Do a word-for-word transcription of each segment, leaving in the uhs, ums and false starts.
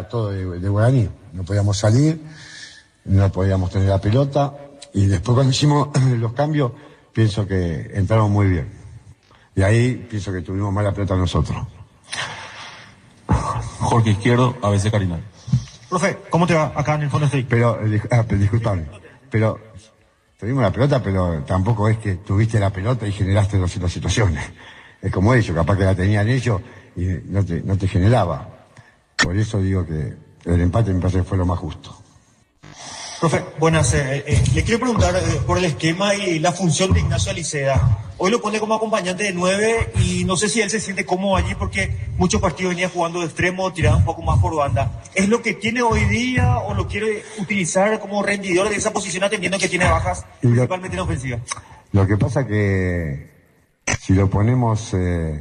todo de, de Guaraní. No podíamos salir, no podíamos tener la pelota, y después cuando hicimos los cambios, pienso que entraron muy bien. Y ahí pienso que tuvimos mala pelota nosotros. Jorge Izquierdo, A B C Carinal. Profe, ¿cómo te va acá en el fondo estoy? Pero, ah, pero disculpame, pero tuvimos la pelota, pero tampoco es que tuviste la pelota y generaste dos situaciones. Es como ellos, capaz que la tenían ellos y no te, no te generaba. Por eso digo que el empate me parece que fue lo más justo. Profe, buenas. Eh, eh, le quiero preguntar eh, por el esquema y la función de Ignacio Alicea. Hoy lo pone como acompañante de nueve y no sé si él se siente cómodo allí porque muchos partidos venía jugando de extremo, tirando un poco más por banda. ¿Es lo que tiene hoy día o lo quiere utilizar como rendidor de esa posición atendiendo que tiene bajas, lo, principalmente en ofensiva? Lo que pasa que si lo ponemos eh,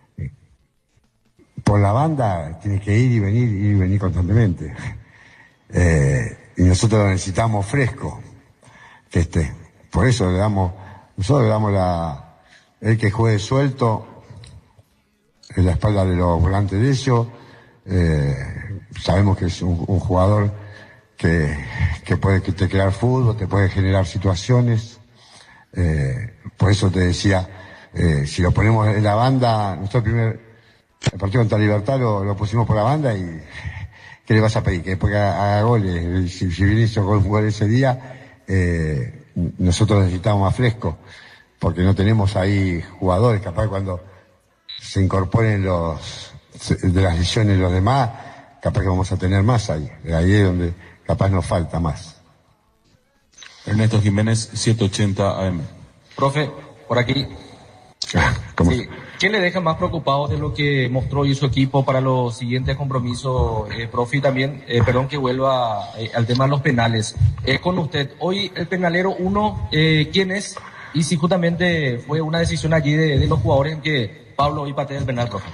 por la banda, tiene que ir y venir, ir y venir constantemente. Eh, y nosotros lo necesitamos fresco, que esté. Por eso le damos, nosotros le damos la, el que juegue suelto en la espalda de los volantes de ellos. Eh, sabemos que es un, un jugador que, que puede que te crear fútbol, te puede generar situaciones. Eh, por eso te decía, eh, si lo ponemos en la banda, nosotros el primer el partido contra Libertad lo, lo pusimos por la banda y ¿qué le vas a pedir? Que después haga goles. Si, si bien hizo gol, gol ese día, eh, nosotros necesitamos más fresco, porque no tenemos ahí jugadores. Capaz cuando se incorporen los de las lesiones los demás, capaz que vamos a tener más ahí. Ahí es donde capaz nos falta más. Ernesto Jiménez, setecientos ochenta A M. Profe, por aquí. ¿Cómo? Sí. ¿Quién le deja más preocupado de lo que mostró hoy su equipo para los siguientes compromisos, eh, profe? Y también, eh, perdón que vuelva eh, al tema de los penales. Eh, con usted, hoy el penalero uno, eh, ¿quién es? Y si justamente fue una decisión allí de, de los jugadores en que Pablo hoy patea el penal, profe.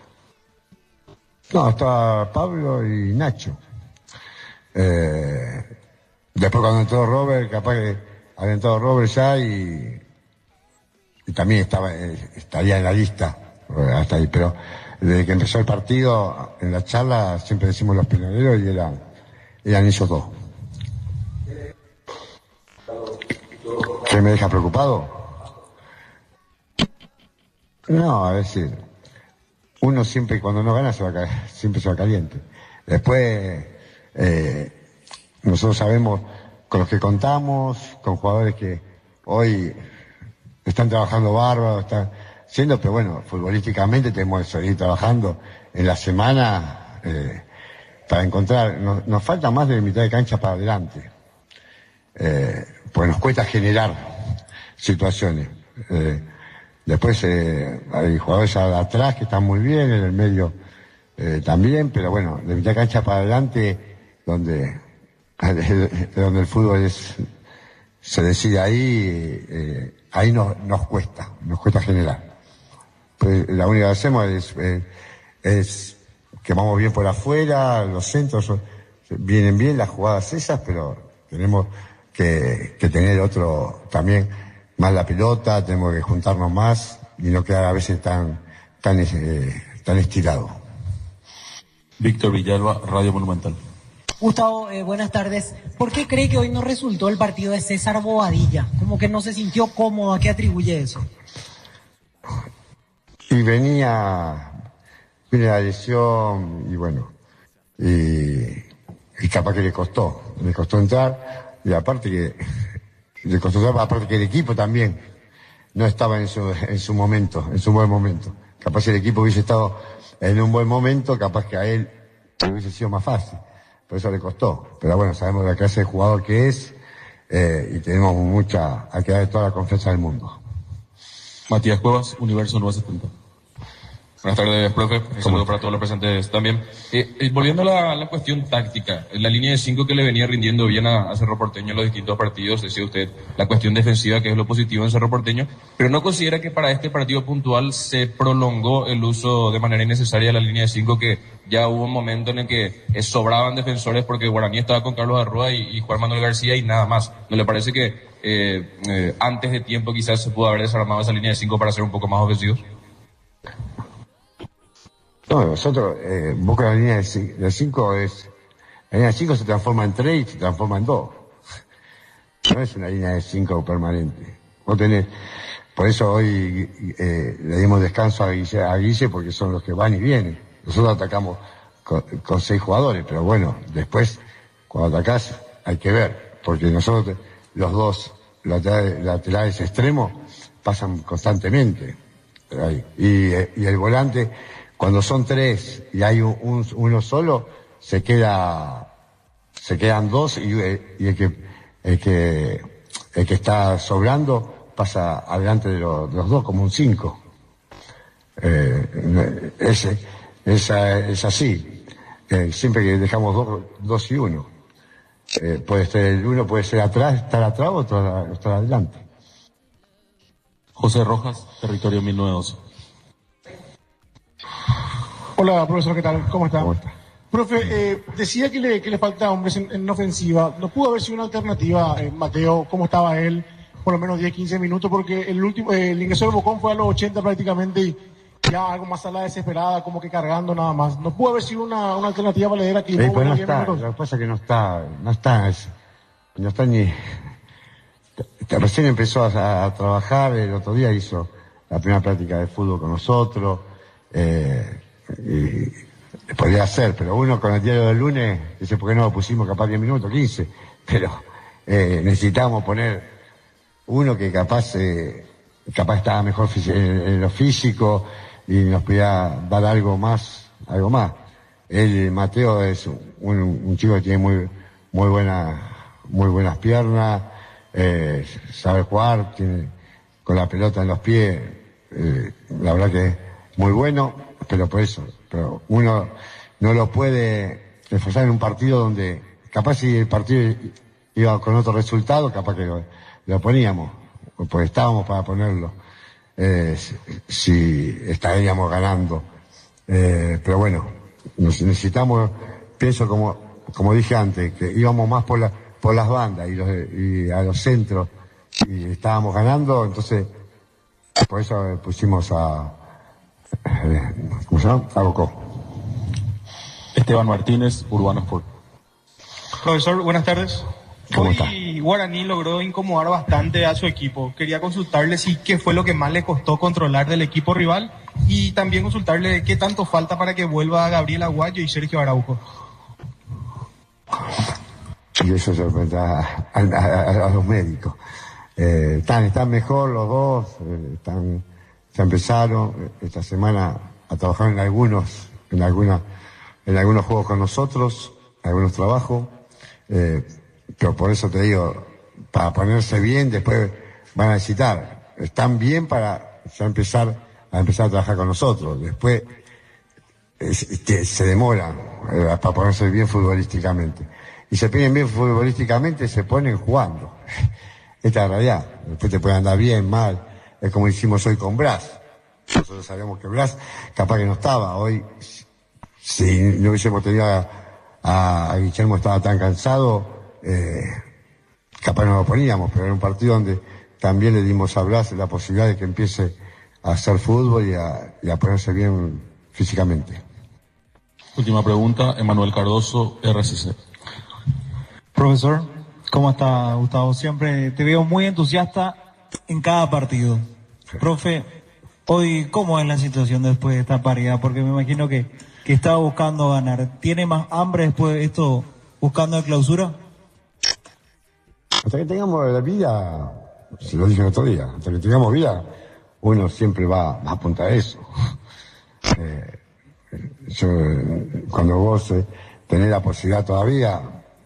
No, está Pablo y Nacho. Eh, después cuando entró Robert, capaz que había entrado Robert ya y... y también estaba eh, estaría en la lista hasta ahí, pero desde que empezó el partido en la charla siempre decimos los penaleros y eran eran ellos dos. ¿Qué me deja preocupado? No, es decir, uno siempre cuando no gana se va a, siempre se va caliente. Después eh, nosotros sabemos con los que contamos, con jugadores que hoy están trabajando bárbaro, están siendo, pero bueno, futbolísticamente tenemos que seguir trabajando en la semana eh, para encontrar, nos, nos falta más de mitad de cancha para adelante, eh, pues nos cuesta generar situaciones. Eh, después eh, hay jugadores atrás que están muy bien, en el medio eh, también, pero bueno, de mitad de cancha para adelante, donde, donde el fútbol es, se decide ahí, eh, ahí nos, nos cuesta, nos cuesta generar. Pues la única que hacemos es, eh, es que vamos bien por afuera, los centros son, vienen bien las jugadas esas, pero tenemos que, que tener otro también, más la pelota, tenemos que juntarnos más y no quedar a veces tan, tan, eh, tan estirado. Víctor Villalba, Radio Monumental. Gustavo, eh, buenas tardes. ¿Por qué cree que hoy no resultó el partido de César Bobadilla? Como que no se sintió cómodo. ¿A qué atribuye eso? Y venía, viene la lesión y bueno, y, y capaz que le costó, le costó entrar y aparte que, le costó entrar, aparte que el equipo también no estaba en su, en su momento, en su buen momento. Capaz si el equipo hubiese estado en un buen momento, capaz que a él hubiese sido más fácil. Por eso le costó. Pero bueno, sabemos la clase de jugador que es eh, y tenemos mucha, hay que darle toda la confianza del mundo. Matías Cuevas, Universo novecientos setenta. Buenas tardes, profe. Un saludo para todos los presentes también. Eh, eh, volviendo a la, la cuestión táctica, en la línea de cinco que le venía rindiendo bien a, a Cerro Porteño en los distintos partidos, decía usted, la cuestión defensiva que es lo positivo en Cerro Porteño, pero ¿no considera que para este partido puntual se prolongó el uso de manera innecesaria de la línea de cinco, que ya hubo un momento en el que eh, sobraban defensores porque Guaraní estaba con Carlos Arrua y, y Juan Manuel García y nada más? ¿No le parece que eh, eh, antes de tiempo quizás se pudo haber desarmado esa línea de cinco para ser un poco más ofensivos? No, nosotros, eh, Boca la línea de cinco es, la línea de cinco se transforma en tres y se transforma en dos. No es una línea de cinco permanente. Vos tenés, por eso hoy eh, le dimos descanso a Guille, a Guille porque son los que van y vienen. Nosotros atacamos con, con seis jugadores, pero bueno, después, cuando atacás, hay que ver, porque nosotros, los dos laterales, laterales extremos, pasan constantemente. Ahí. Y, y el volante, cuando son tres y hay un, un, uno solo, se queda, se quedan dos y, y el que, el que, el que está sobrando pasa adelante de los, de los dos como un cinco. Eh, ese, esa, es así. Eh, siempre que dejamos dos, dos y uno. Eh, puede ser el uno, puede ser atrás, estar atrás o estar, estar adelante. José Rojas, Territorio mil novecientos doce. Hola, profesor, ¿qué tal? ¿Cómo está? ¿Cómo está? Profe, eh, decía que le, que le falta hombres en, en ofensiva. ¿No pudo haber sido una alternativa, eh, Mateo? ¿Cómo estaba él? Por lo menos diez, quince minutos, porque el último, eh, el ingreso del Bocón fue a los ochenta prácticamente y ya algo más a la desesperada, como que cargando nada más. ¿No pudo haber sido una, una alternativa valedera que Sí, no, pues no diez está, minutos? lo que pasa es que no está, no está, es- no está ni... Recién empezó a, a trabajar, el otro día hizo la primera práctica de fútbol con nosotros, eh, y podría hacer, pero uno con el diario del lunes dice, ¿por qué no lo pusimos capaz diez minutos, quince? Pero eh, necesitamos poner uno que capaz, eh, capaz estaba mejor fisi- en, en lo físico y nos podía dar algo más, algo más. Él, Mateo, es un, un chico que tiene muy, muy buena, muy buenas piernas, eh, sabe jugar, tiene con la pelota en los pies, eh, la verdad que es muy bueno, pero por eso, pero uno no lo puede esforzar en un partido donde, capaz si el partido iba con otro resultado, capaz que lo, lo poníamos, pues estábamos para ponerlo, eh, si, si estaríamos ganando, eh, pero bueno, nos necesitamos, pienso como, como dije antes, que íbamos más por la, por las bandas y, los, y a los centros y estábamos ganando, entonces por eso pusimos a, eh, ¿cómo se llama? A Bocó. Esteban Martínez, Urbano Sport. Profesor, buenas tardes. ¿Cómo Hoy está? Guaraní logró incomodar bastante a su equipo. Quería consultarle si qué fue lo que más le costó controlar del equipo rival y también consultarle qué tanto falta para que vuelva Gabriel Aguayo y Sergio Araujo. Y eso se lo a, a, a- a los médicos. Eh, están, están mejor los dos, eh, están, ya empezaron eh, esta semana a trabajar en algunos, en alguna, en algunos juegos con nosotros, algunos trabajos, eh, pero por eso te digo, para ponerse bien, después van a necesitar, están bien para ya empezar a empezar a trabajar con nosotros, después es- este, se demoran eh, para ponerse bien futbolísticamente. Y se ponen bien futbolísticamente, se ponen jugando. Esta es la realidad. Después te puede andar bien, mal. Es como hicimos hoy con Blas. Nosotros sabíamos que Blas capaz que no estaba. Hoy, si no hubiésemos tenido a, a, a Guillermo, estaba tan cansado, eh, capaz no lo poníamos, pero era un partido donde también le dimos a Blas la posibilidad de que empiece a hacer fútbol y a, y a ponerse bien físicamente. Última pregunta, Emanuel Cardoso, R C C. Profesor, ¿cómo está, Gustavo? Siempre te veo muy entusiasta en cada partido. Profe, hoy, ¿cómo es la situación después de esta paridad? Porque me imagino que, que estaba buscando ganar. ¿Tiene más hambre después de esto buscando de clausura? Hasta que tengamos la vida, se lo dije el otro día, hasta que tengamos vida, uno siempre va, va a apuntar a eso. Eh, yo, eh, cuando vos eh, tenés la posibilidad todavía,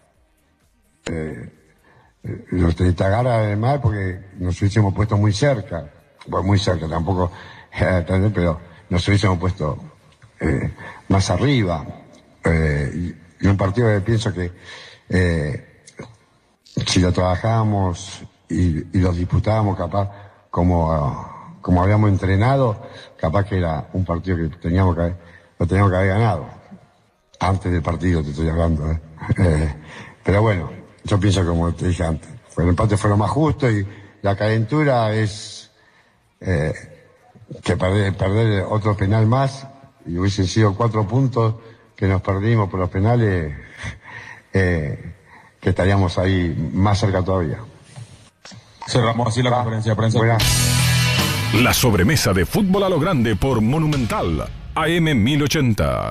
eh, eh, lo te, te agarra de mal porque nos hubiésemos puesto muy cerca, bueno, muy cerca tampoco, eh, pero nos hubiésemos puesto eh, más arriba. Eh, y, y un partido que pienso que eh, si lo trabajábamos y, y lo disputábamos capaz como, como habíamos entrenado, capaz que era un partido que teníamos que haber, lo teníamos que haber ganado. Antes del partido te estoy hablando, ¿eh? Eh, pero bueno, yo pienso como te dije antes, fue el empate fue lo más justo y la calentura es eh, que perder, perder otro penal más y hubiesen sido cuatro puntos que nos perdimos por los penales, eh, que estaríamos ahí más cerca todavía. Cerramos así la ah, conferencia de prensa. Buena. La sobremesa de fútbol a lo grande por Monumental A M mil ochenta.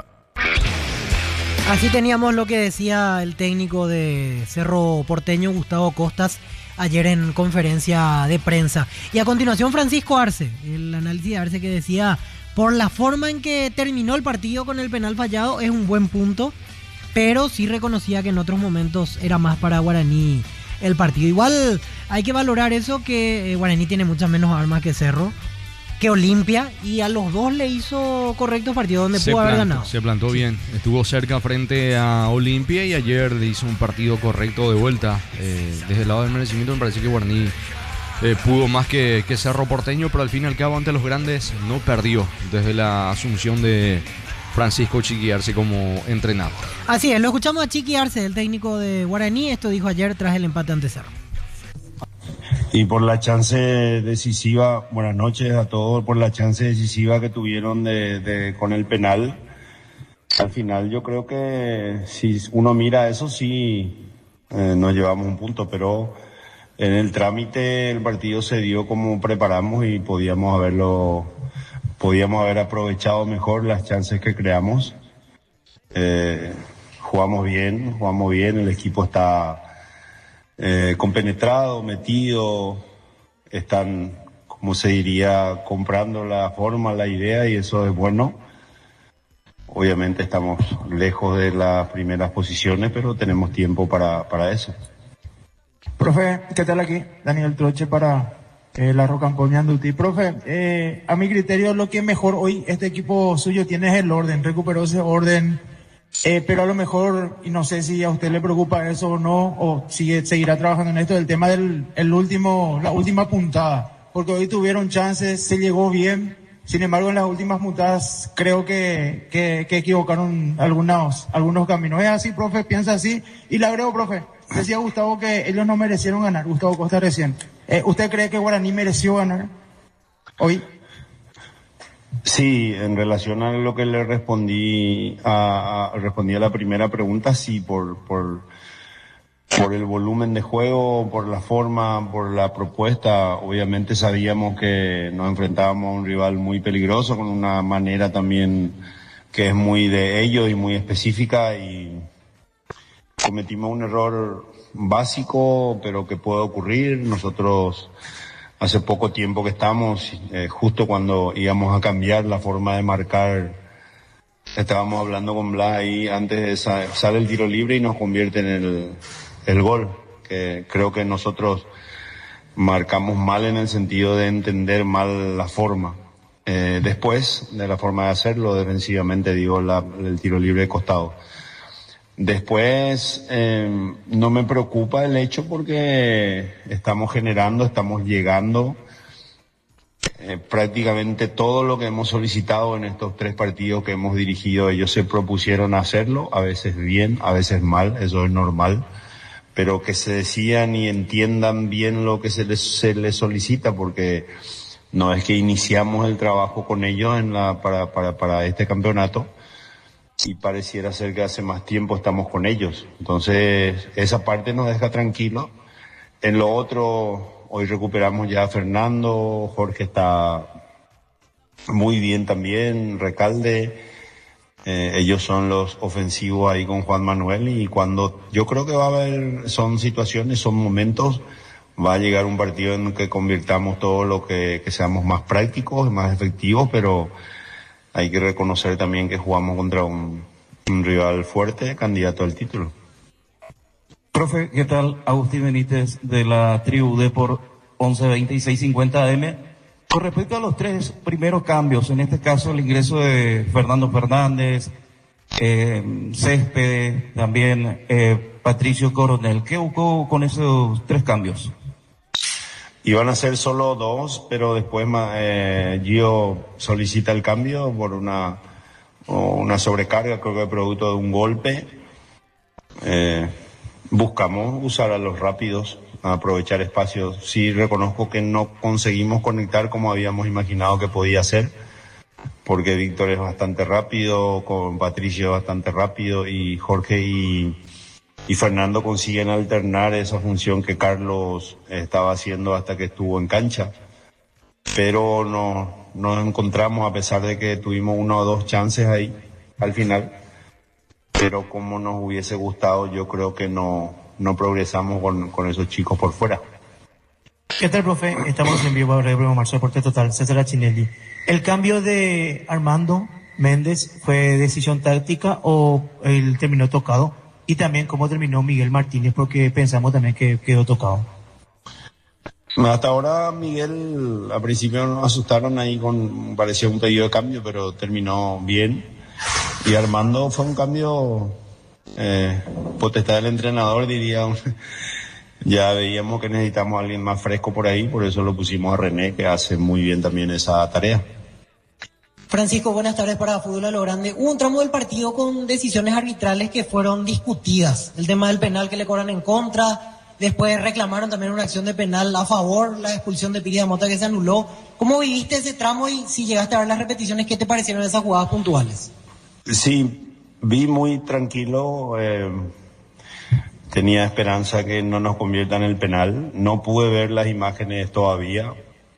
Así teníamos lo que decía el técnico de Cerro Porteño, Gustavo Costas, ayer en conferencia de prensa. Y a continuación Francisco Arce, el análisis de Arce, que decía, por la forma en que terminó el partido con el penal fallado es un buen punto, pero sí reconocía que en otros momentos era más para Guaraní el partido. Igual hay que valorar eso, que Guaraní tiene muchas menos armas que Cerro, que Olimpia, y a los dos le hizo correctos partidos donde se pudo plantó, haber ganado. Se plantó bien, estuvo cerca frente a Olimpia y ayer le hizo un partido correcto de vuelta. Eh, desde el lado del merecimiento me parece que Guaraní eh, pudo más que, que Cerro Porteño, pero al fin y al cabo ante los grandes no perdió desde la asunción de Francisco Chiqui Arce como entrenador. Así es, lo escuchamos a Chiqui Arce, el técnico de Guaraní. Esto dijo ayer tras el empate ante Cerro. Y por la chance decisiva, buenas noches a todos, por la chance decisiva que tuvieron de, de con el penal. Al final yo creo que si uno mira eso, sí eh, nos llevamos un punto, pero en el trámite el partido se dio como preparamos y podíamos haberlo, podíamos haber aprovechado mejor las chances que creamos. Eh, jugamos bien, jugamos bien, el equipo está Eh, compenetrado, metido, están, como se diría, comprando la forma, la idea, y eso es bueno. Obviamente estamos lejos de las primeras posiciones, pero tenemos tiempo para, para eso. Profe, ¿qué tal aquí? Daniel Troche para eh, la Rocampoña Anduti. Profe, eh, a mi criterio lo que mejor hoy este equipo suyo tiene es el orden, recuperó ese orden. Eh, pero a lo mejor, y no sé si a usted le preocupa eso o no, o sigue, seguirá trabajando en esto, el tema del el último, la última puntada, porque hoy tuvieron chances, se llegó bien, sin embargo en las últimas puntadas creo que, que, que equivocaron algunos, algunos caminos. ¿Es así, profe? ¿Piensa así? Y le agrego, profe, decía Gustavo que ellos no merecieron ganar, Gustavo Costa recién. Eh, ¿Usted cree que Guaraní mereció ganar hoy? Sí, en relación a lo que le respondí a, a respondí a la primera pregunta, sí, por, por, por el volumen de juego, por la forma, por la propuesta. Obviamente sabíamos que nos enfrentábamos a un rival muy peligroso, con una manera también que es muy de ellos y muy específica, y cometimos un error básico, pero que puede ocurrir. Nosotros hace poco tiempo que estamos, eh, justo cuando íbamos a cambiar la forma de marcar, estábamos hablando con Blas ahí, antes de esa, sale el tiro libre y nos convierte en el, el gol, que creo que nosotros marcamos mal en el sentido de entender mal la forma. Eh, después de la forma de hacerlo, defensivamente digo, la, el tiro libre de costado. Después, eh, no me preocupa el hecho porque estamos generando, estamos llegando. Eh, prácticamente todo lo que hemos solicitado en estos tres partidos que hemos dirigido, ellos se propusieron hacerlo, a veces bien, a veces mal, eso es normal, pero que se decían y entiendan bien lo que se les, se les solicita, porque no es que iniciamos el trabajo con ellos en la, para, para, para este campeonato, y pareciera ser que hace más tiempo estamos con ellos. Entonces, esa parte nos deja tranquilos. En lo otro, hoy recuperamos ya a Fernando, Jorge está muy bien también, Recalde, eh, ellos son los ofensivos ahí con Juan Manuel, y cuando yo creo que va a haber, son situaciones, son momentos, va a llegar un partido en que convirtamos todo lo que, que seamos más prácticos, más efectivos, pero hay que reconocer también que jugamos contra un, un rival fuerte, candidato al título. Profe, ¿qué tal? Agustín Benítez de la tribu de por once veinte y seiscientos cincuenta A M. Con respecto a los tres primeros cambios, en este caso el ingreso de Fernando Fernández, eh, Céspedes, también eh, Patricio Coronel, ¿qué buscó con esos tres cambios? Iban a ser solo dos, pero después eh, Gio solicita el cambio por una, una sobrecarga, creo que producto de un golpe. Eh, buscamos usar a los rápidos, aprovechar espacios. Sí reconozco que no conseguimos conectar como habíamos imaginado que podía ser. porque Víctor es bastante rápido, con Patricio es bastante rápido, y Jorge y, y Fernando consiguen alternar esa función que Carlos estaba haciendo hasta que estuvo en cancha. Pero no, nos encontramos, a pesar de que tuvimos una o dos chances ahí al final, pero como nos hubiese gustado, yo creo que no, no progresamos con, con esos chicos por fuera. ¿Qué tal, profe? Estamos en vivo ahora de Bruno Marzo, Deporte Total, César Achinelli. ¿El cambio de Armando Méndez fue decisión táctica o él terminó tocado? Y también cómo terminó Miguel Martínez, porque pensamos también que quedó tocado. Hasta ahora Miguel, al principio nos asustaron ahí con, parecía un pedido de cambio, pero terminó bien. Y Armando fue un cambio, eh, potestad del entrenador, diría. Ya veíamos que necesitamos a alguien más fresco por ahí, por eso lo pusimos a René, que hace muy bien también esa tarea. Francisco, buenas tardes para Fútbol a lo Grande. Hubo un tramo del partido con decisiones arbitrales que fueron discutidas. El tema del penal que le cobran en contra, después reclamaron también una acción de penal a favor, la expulsión de Piri Mota que se anuló. ¿Cómo viviste ese tramo y si llegaste a ver las repeticiones, qué te parecieron esas jugadas puntuales? Sí, vi muy tranquilo. Eh, tenía esperanza que no nos conviertan en el penal. No pude ver las imágenes todavía.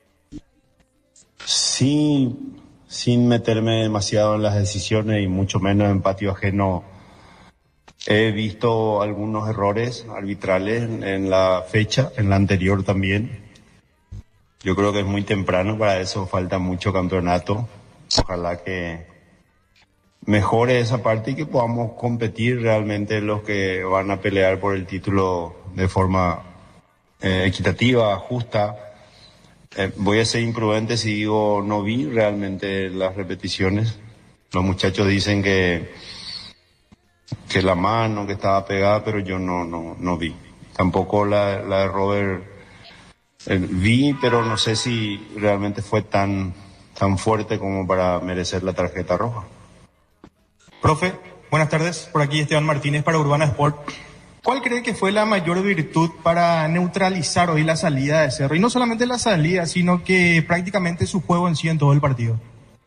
Sí, sin meterme demasiado en las decisiones y mucho menos en patio ajeno, he visto algunos errores arbitrales en, en la fecha, en la anterior también. Yo creo que es muy temprano para eso, falta mucho campeonato. Ojalá que mejore esa parte y que podamos competir realmente los que van a pelear por el título de forma eh, equitativa, justa. Eh, voy a ser imprudente si digo no vi realmente las repeticiones. Los muchachos dicen que que la mano que estaba pegada, pero yo no no no vi. Tampoco la, la de Robert eh, vi, pero no sé si realmente fue tan tan fuerte como para merecer la tarjeta roja. Profe, buenas tardes. Por aquí Esteban Martínez para Urbana Sport. ¿Cuál cree que fue la mayor virtud para neutralizar hoy la salida de Cerro? Y no solamente la salida, sino que prácticamente su juego en sí en todo el partido.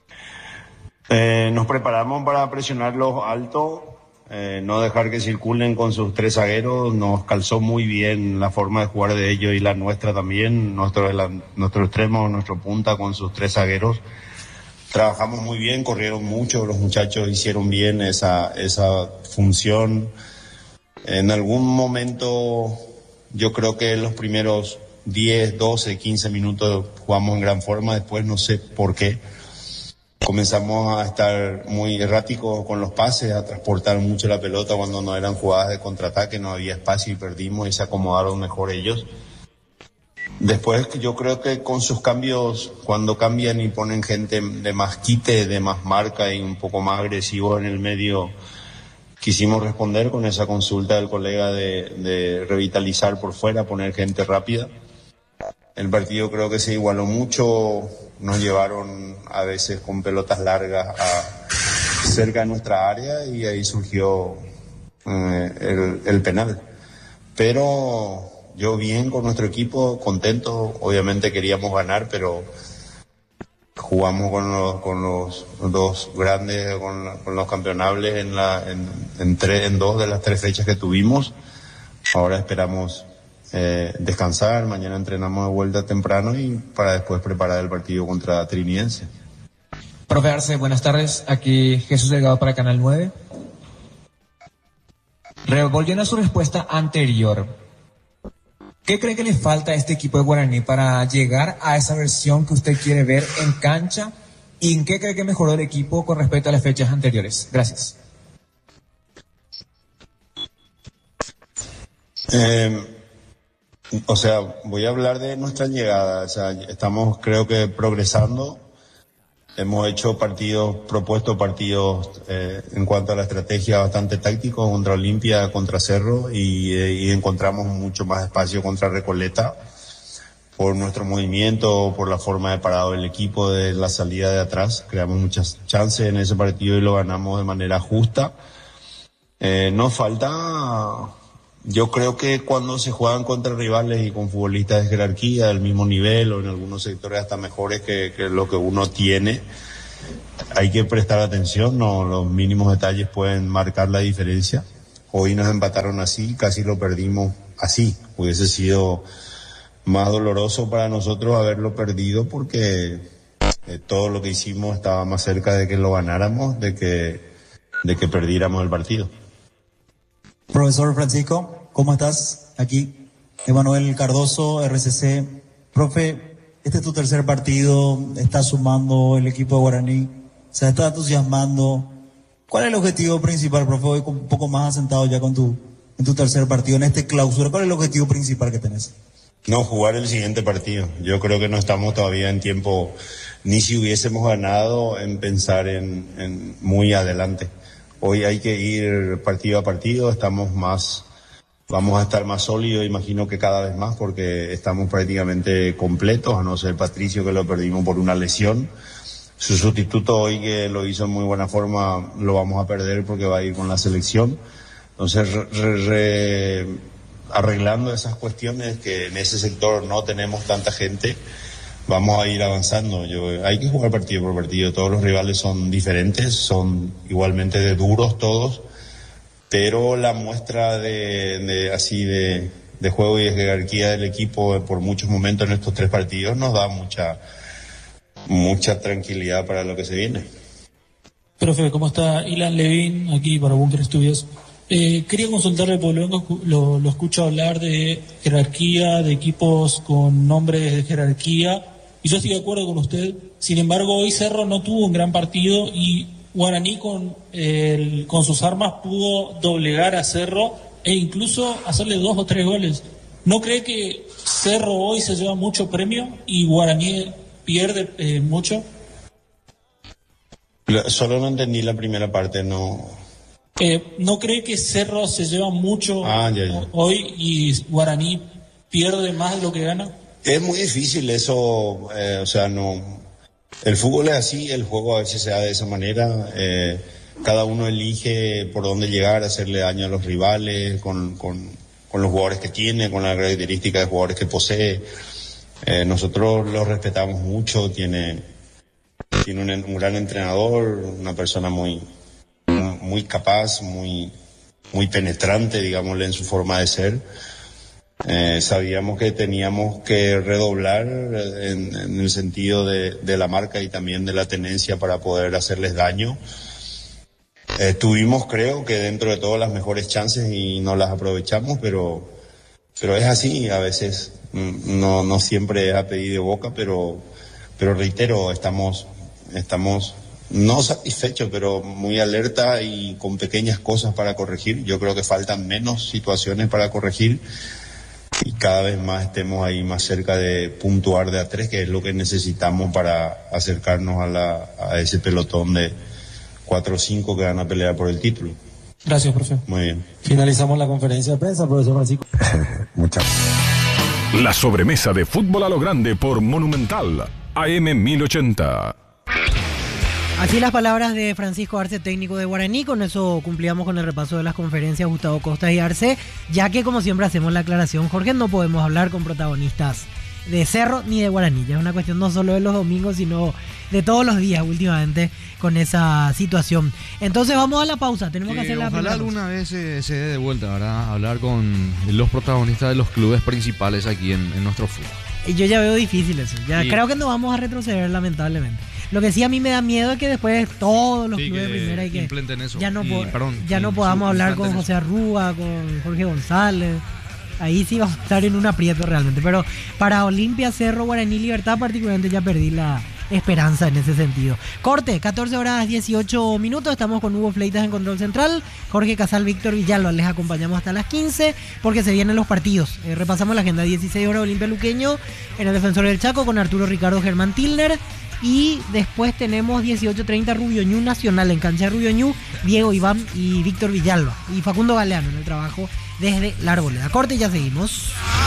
Eh, nos preparamos para presionarlos alto, eh, no dejar que circulen con sus tres zagueros. Nos calzó muy bien la forma de jugar de ellos y la nuestra también. Nuestro, la, nuestro extremo, nuestro punta con sus tres zagueros. Trabajamos muy bien, corrieron mucho, los muchachos hicieron bien esa, esa función. En algún momento, yo creo que en los primeros diez, doce, quince minutos jugamos en gran forma, después no sé por qué. Comenzamos a estar muy erráticos con los pases, a transportar mucho la pelota cuando no eran jugadas de contraataque, no había espacio y perdimos y se acomodaron mejor ellos. Después yo creo que con sus cambios, cuando cambian y ponen gente de más quite, de más marca y un poco más agresivo en el medio, quisimos responder con esa consulta del colega de, de revitalizar por fuera, poner gente rápida. El partido creo que se igualó mucho, nos llevaron a veces con pelotas largas a cerca de nuestra área y ahí surgió eh, el, el penal. Pero yo bien con nuestro equipo, contento, obviamente queríamos ganar, pero jugamos con los, con los dos grandes, con, con los campeonables en, la, en, en, tres, en dos de las tres fechas que tuvimos. Ahora esperamos eh, descansar, mañana entrenamos de vuelta temprano y para después preparar el partido contra Trinidense. Profe Arce, buenas tardes. Aquí Jesús Delgado para Canal nueve. Revolviendo a su respuesta anterior, ¿qué cree que le falta a este equipo de Guaraní para llegar a esa versión que usted quiere ver en cancha? ¿Y en qué cree que mejoró el equipo con respecto a las fechas anteriores? Gracias. Eh, o sea, voy a hablar de nuestra llegada. O sea, estamos creo que progresando. Hemos hecho partidos, propuesto partidos eh, en cuanto a la estrategia bastante tácticos contra Olimpia, contra Cerro y, eh, y encontramos mucho más espacio contra Recoleta por nuestro movimiento, por la forma de parado del equipo, de la salida de atrás. Creamos muchas chances en ese partido y lo ganamos de manera justa. Eh, nos falta, yo creo que cuando se juegan contra rivales y con futbolistas de jerarquía del mismo nivel o en algunos sectores hasta mejores que, que lo que uno tiene, hay que prestar atención, no, los mínimos detalles pueden marcar la diferencia. Hoy nos empataron así, casi lo perdimos así. Hubiese sido más doloroso para nosotros haberlo perdido porque eh, todo lo que hicimos estaba más cerca de que lo ganáramos, de que, de que perdiéramos el partido. Profesor Francisco, ¿cómo estás? Aquí, Emanuel Cardoso, R C C. Profe, este es tu tercer partido, está sumando el equipo de Guaraní, se está entusiasmando. ¿Cuál es el objetivo principal, profe, hoy un poco más asentado ya con tu, en tu tercer partido, en este clausura? ¿Cuál es el objetivo principal que tenés? No, jugar el siguiente partido. Yo creo que no estamos todavía en tiempo, ni si hubiésemos ganado, en pensar en, en muy adelante. Hoy hay que ir partido a partido, estamos más, vamos a estar más sólidos, imagino que cada vez más, porque estamos prácticamente completos, a no ser Patricio, que lo perdimos por una lesión. Su sustituto hoy, que lo hizo en muy buena forma, lo vamos a perder porque va a ir con la selección. Entonces, re, re, arreglando esas cuestiones, que en ese sector no tenemos tanta gente, vamos a ir avanzando. Yo, hay que jugar partido por partido. Todos los rivales son diferentes, son igualmente de duros todos, pero la muestra de, de así de, de juego y de jerarquía del equipo por muchos momentos en estos tres partidos nos da mucha mucha tranquilidad para lo que se viene. Profe, ¿cómo está? Ilan Levin, aquí para Bunker Studios. Eh, quería consultarle, porque luego lo, lo escucho hablar de jerarquía, de equipos con nombres de jerarquía, y yo estoy de acuerdo con usted. Sin embargo, hoy Cerro no tuvo un gran partido y Guaraní con, el, con sus armas pudo doblegar a Cerro e incluso hacerle dos o tres goles. ¿No cree que Cerro hoy se lleva mucho premio y Guaraní pierde eh, mucho? Solo no entendí la primera parte, no. Eh, ¿No cree que Cerro se lleva mucho ah, ya, ya. hoy y Guaraní pierde más de lo que gana? Es muy difícil eso, eh, o sea, no. El fútbol es así, el juego a veces se da de esa manera. Eh, cada uno elige por dónde llegar, hacerle daño a los rivales, con, con, con los jugadores que tiene, con las características de jugadores que posee. Eh, nosotros lo respetamos mucho, tiene, tiene un, un gran entrenador, una persona muy, muy capaz, muy, muy penetrante, digámosle, en su forma de ser. Eh, sabíamos que teníamos que redoblar en, en el sentido de, de la marca y también de la tenencia para poder hacerles daño. Eh, tuvimos, creo, que dentro de todas las mejores chances y no las aprovechamos, pero, pero es así, a veces no, no siempre es a pedir de boca, pero, pero reitero, estamos, estamos no satisfechos, pero muy alerta y con pequeñas cosas para corregir. Yo creo que faltan menos situaciones para corregir y cada vez más estemos ahí más cerca de puntuar de a tres, que es lo que necesitamos para acercarnos a, la, a ese pelotón de cuatro o cinco que van a pelear por el título. Gracias, profe. Muy bien. Finalizamos la conferencia de prensa, profesor Francisco. Muchas gracias. La sobremesa de fútbol a lo grande por Monumental, A M mil ochenta. Así las palabras de Francisco Arce, técnico de Guaraní. Con eso cumplíamos con el repaso de las conferencias Gustavo Costas y Arce, ya que como siempre hacemos la aclaración, Jorge, no podemos hablar con protagonistas de Cerro ni de Guaraní. Ya es una cuestión no solo de los domingos, sino de todos los días últimamente con esa situación. Entonces vamos a la pausa, tenemos que, que hacer la ojalá alguna vez se, se dé de vuelta, ¿verdad? Hablar con los protagonistas de los clubes principales aquí en, en nuestro fútbol. Y yo ya veo difícil eso, ya sí. Creo que no vamos a retroceder lamentablemente. Lo que sí a mí me da miedo es que después todos los sí, clubes de primera y que eso. ya no, y, po perdón, ya no podamos hablar con José Arrúa, con Jorge González. Ahí sí vamos a estar en un aprieto realmente. Pero para Olimpia, Cerro, Guaraní, Libertad particularmente ya perdí la esperanza en ese sentido. Corte, catorce horas dieciocho minutos. Estamos con Hugo Fleitas en Control Central. Jorge Casal, Víctor Villalba. Les acompañamos hasta las quince porque se vienen los partidos. Eh, repasamos la agenda. dieciséis horas Olimpia Luqueño en el Defensor del Chaco con Arturo Ricardo Germán Tilner. Y después tenemos dieciocho treinta Rubio Ñu Nacional en cancha de Rubio Ñu, Diego Iván y Víctor Villalba y Facundo Galeano en el trabajo desde la Arboleda. Corte y ya seguimos.